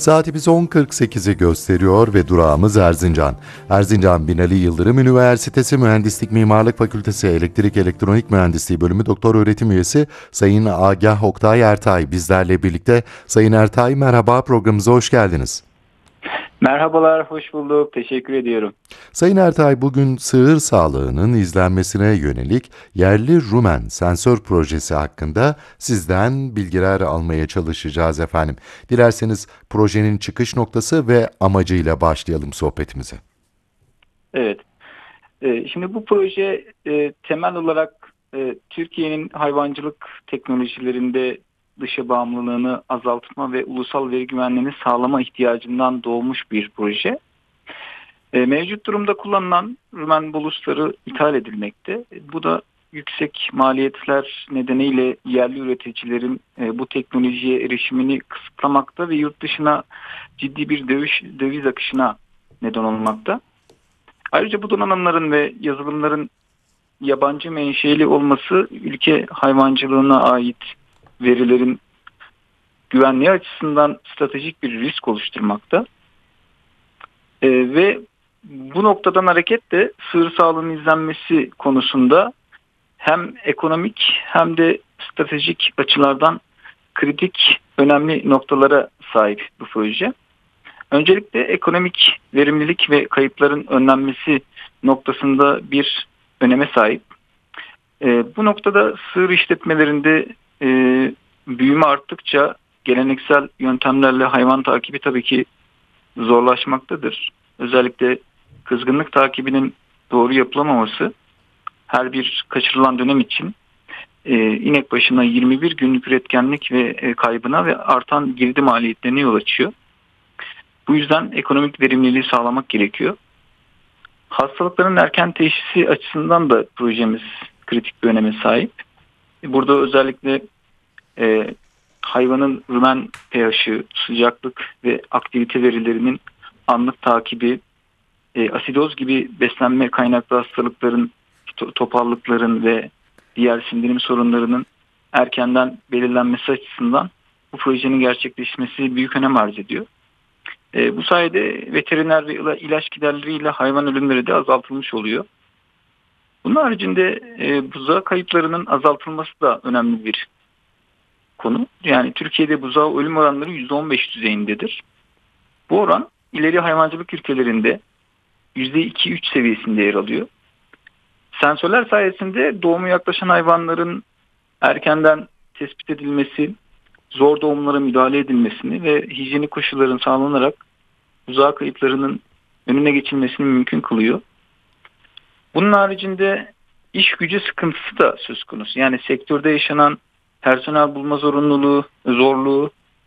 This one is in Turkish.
Saatimiz 10.48'i gösteriyor ve durağımız Erzincan. Erzincan Binali Yıldırım Üniversitesi Mühendislik Mimarlık Fakültesi Elektrik Elektronik Mühendisliği Bölümü Doktor Öğretim Üyesi Sayın Agah Oktay Ertay bizlerle birlikte. Sayın Ertay, merhaba, programımıza hoş geldiniz. Merhabalar, hoş bulduk. Teşekkür ediyorum. Sayın Ertay, bugün sığır sağlığının izlenmesine yönelik yerli rumen sensör projesi hakkında sizden bilgiler almaya çalışacağız efendim. Dilerseniz projenin çıkış noktası ve amacıyla başlayalım sohbetimize. Evet. Şimdi bu proje temel olarak Türkiye'nin hayvancılık teknolojilerinde dışa bağımlılığını azaltma ve ulusal veri güvenliğini sağlama ihtiyacından doğmuş bir proje. Mevcut durumda kullanılan rumen bulusları ithal edilmekte. Bu da yüksek maliyetler nedeniyle yerli üreticilerin bu teknolojiye erişimini kısıtlamakta ve yurt dışına ciddi bir döviz akışına neden olmakta. Ayrıca bu donanımların ve yazılımların yabancı menşeli olması ülke hayvancılığına ait verilerin güvenliği açısından stratejik bir risk oluşturmakta. Ve bu noktadan hareketle sığır sağlığının izlenmesi konusunda hem ekonomik hem de stratejik açılardan kritik önemli noktalara sahip bu proje. Öncelikle ekonomik verimlilik ve kayıpların önlenmesi noktasında bir öneme sahip. Bu noktada sığır işletmelerinde büyüme arttıkça geleneksel yöntemlerle hayvan takibi tabii ki zorlaşmaktadır. Özellikle kızgınlık takibinin doğru yapılamaması her bir kaçırılan dönem için inek başına 21 günlük üretkenlik ve kaybına ve artan girdi maliyetlerine yol açıyor. Bu yüzden ekonomik verimliliği sağlamak gerekiyor. Hastalıkların erken teşhisi açısından da projemiz kritik bir öneme sahip. Burada özellikle hayvanın rumen pH'i, sıcaklık ve aktivite verilerinin anlık takibi, asidoz gibi beslenme kaynaklı hastalıkların, topallıkların ve diğer sindirim sorunlarının erkenden belirlenmesi açısından bu projenin gerçekleşmesi büyük önem arz ediyor. Bu sayede veteriner ve ilaç giderleriyle hayvan ölümleri de azaltılmış oluyor. Bunun haricinde buzağı kayıplarının azaltılması da önemli bir konu. Yani Türkiye'de buzağı ölüm oranları %15 düzeyindedir. Bu oran ileri hayvancılık ülkelerinde %2-3 seviyesinde yer alıyor. Sensörler sayesinde doğumu yaklaşan hayvanların erkenden tespit edilmesi, zor doğumlara müdahale edilmesini ve hijyenik koşulların sağlanarak buzağı kayıplarının önüne geçilmesini mümkün kılıyor. Bunun haricinde iş gücü sıkıntısı da söz konusu. Yani sektörde yaşanan personel bulma zorluğu